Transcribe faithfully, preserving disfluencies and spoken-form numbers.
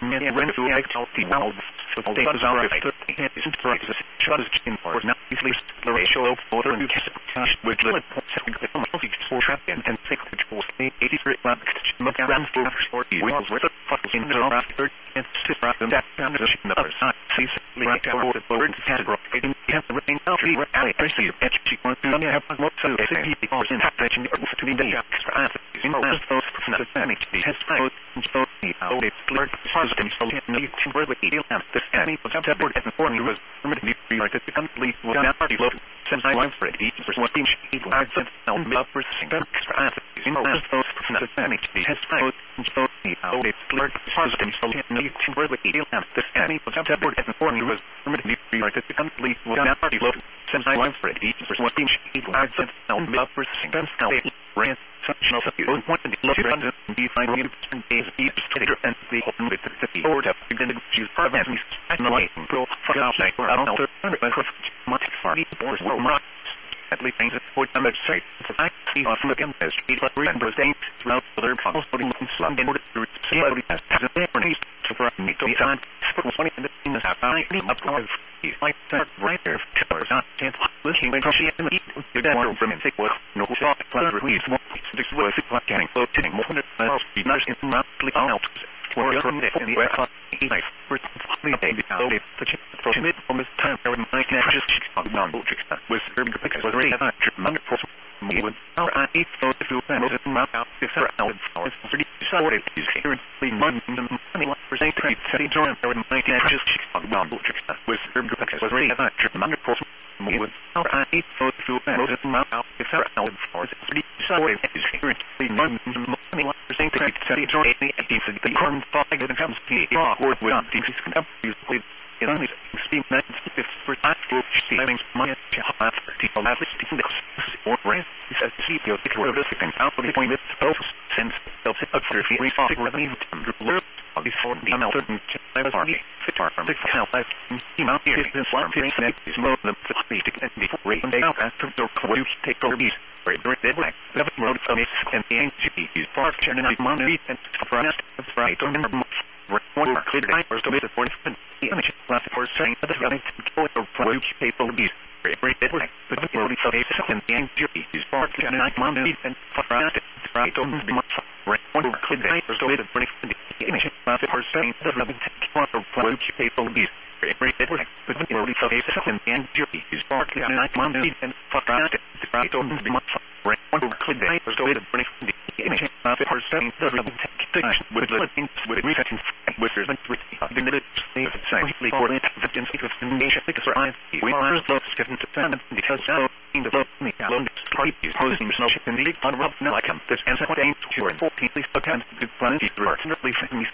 many rental activity valve. So they are thirty isn't prices. Shows in for now easily the ratio of water and cash with little points of multi for trap and six controls eighty-three laps look around for forty wheels with a focus in the last third and six random that transition numbers. See right over the board category. Have the rain out the alley. I see that she wants to have more so sixty percent attention to the day extra in the last those percent damage the has both so the only clear positive so need to really deal with this any was up board as the was permitted to be like to complete was not party low since I went for it each was one thing she was on the upper extra in the last those percent damage the has both so the only clear positive so need to really deal with this any was up board as the was permitted to be like to complete was not party low since I went for it each was one thing she was on the upper extra ran such no you don't want to look around and be finding different days of each trader and the open with the city or to begin to choose private and the light pro for outside or out of much far or well not at least things that would come at sight for I see off the campus eight remember things throughout other puzzles putting in slum in order to see how it has a different to for me to be on for twenty in the in the I need up of you like that right there or not can't looking when she in the you don't want from sick work no shot plan release this was it like getting floating more than else be nice in monthly out for your from the west nice for the baby so they touch it for mid from this time for my just on non bullshit with her because was already a trip under for me when our I eat so if you find it in my out if there out for thirty sorry is here in money money for say trade city join for my just on non bullshit with her because was already a trip under for me when our I eat so if you find it in my out if there out for thirty sorry is here in money money for say trade city join the corn fog that comes to the awkward with on things can up usually it only steam that if for that for saving money to have people at least in the or rent is a C P O the word of the can out the point with posts since they'll sit up for if we talk revenue of these four the amount of party fit our from the house life team out here this one thing that is more than the speed and before rate they out after the you take over beast or the dead black the road from it and the N G P is part turning out money and for us right on the one more clear I first of it for the image last for saying that the running to for people to be very dead black but the road so they and the N G P is part turning out money and for us right on the much one more clear I first of it for the image last for saying that the running for people to be very dead black but the road so they and the N G P is part turning out money and for us right on the much one more clear I first of it for the image last for saying that the running with the things with resetting with the the minute save safely for the evidence of the nation because I we are those given to stand because now in the me alone party is posing no ship in the on rough now I come this and what aims to cure and fourteen please attend to plenty to